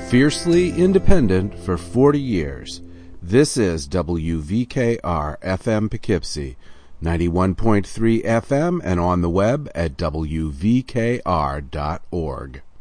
Fiercely independent for 40 years. This is WVKR FM Poughkeepsie, 91.3 FM and on the web at WVKR.org.